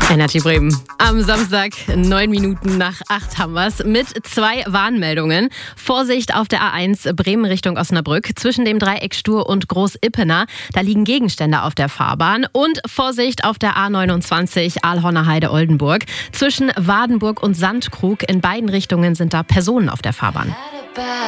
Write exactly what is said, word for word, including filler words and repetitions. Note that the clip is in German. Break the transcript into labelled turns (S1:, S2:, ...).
S1: Energy Bremen. Am Samstag, neun Minuten nach acht haben wir es mit zwei Warnmeldungen. Vorsicht auf der A eins Bremen Richtung Osnabrück zwischen dem Dreieck Stur und Groß-Ippener. Da liegen Gegenstände auf der Fahrbahn. Und Vorsicht auf der A neunundzwanzig Aalhorner Heide-Oldenburg. Zwischen Wadenburg und Sandkrug in beiden Richtungen sind da Personen auf der Fahrbahn.